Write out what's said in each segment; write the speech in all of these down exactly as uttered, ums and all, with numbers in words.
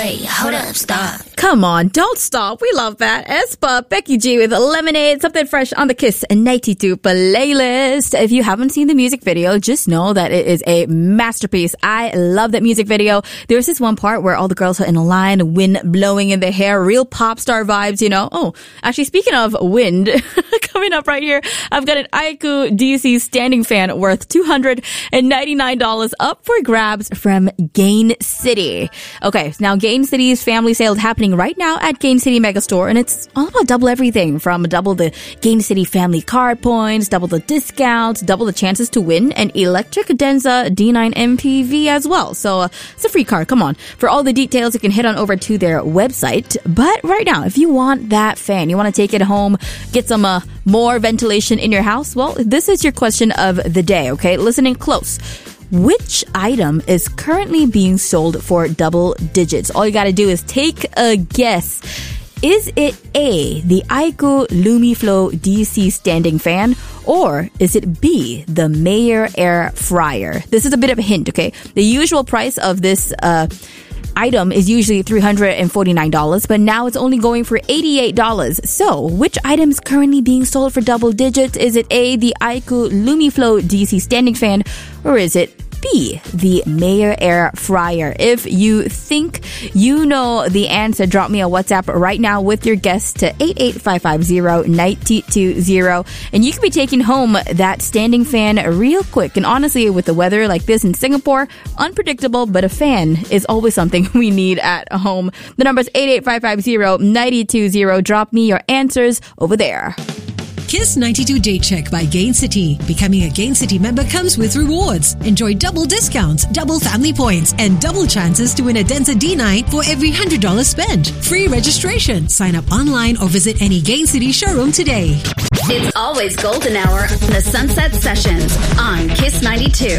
Wait, hold up, stop. Come on, don't stop. We love that. Espa, Becky G with Lemonade, something fresh on the Kiss ninety-two playlist. If you haven't seen the music video, just know that it is a masterpiece. I love that music video. There's this one part where all the girls are in a line, wind blowing in their hair, real pop star vibes, you know. Oh, actually, speaking of wind, coming up right here, I've got an Aiku D C standing fan worth two hundred ninety-nine dollars up for grabs from Gain City. Okay, now Gain City's family sale is happening right now at Gain City Megastore, and it's all about double everything from double the Gain City family card points, double the discounts, double the chances to win an electric Denza D nine M P V as well. So uh, it's a free car. Come on. For all the details, you can head on over to their website. But right now, if you want that fan, you want to take it home, get some uh, more ventilation in your house, well, this is your question of the day, okay? Listening close. Which item is currently being sold for double digits? All you got to do is take a guess. Is it A, the Aiku LumiFlow D C standing fan, or is it B, the Mayer air fryer? This is a bit of a hint, okay? The usual price of this uh, item is usually three hundred forty-nine dollars, but now it's only going for eighty-eight dollars. So, which item is currently being sold for double digits? Is it A, the Aiku LumiFlow D C standing fan, or is it B, the Mayer air fryer? If you think you know the answer, drop me a WhatsApp right now with your guess to eight eight five five zero nine two zero, and you can be taking home that standing fan real quick. And honestly, with the weather like this in Singapore, unpredictable, but a fan is always something we need at home. The number is eight eight five five zero nine two zero. Drop me your answers over there. Kiss ninety-two Date Check by Gain City. Becoming a Gain City member comes with rewards. Enjoy double discounts, double family points, and double chances to win a Denza D nine for every one hundred dollars spent. Free registration. Sign up online or visit any Gain City showroom today. It's always golden hour on the Sunset Sessions on Kiss ninety-two.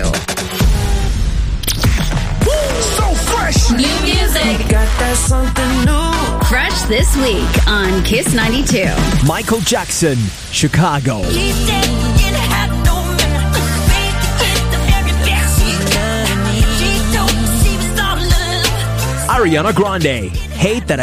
So fresh. New music. Got that something new. Fresh this week on Kiss ninety-two. Michael Jackson, Chicago. Ariana Grande, Hate That I